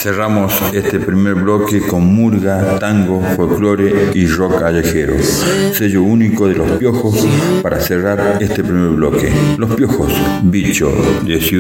Cerramos este primer bloque con murga, tango, folclore y rock callejero. Sello único de Los Piojos para cerrar este primer bloque. Los Piojos, bicho de ciudad.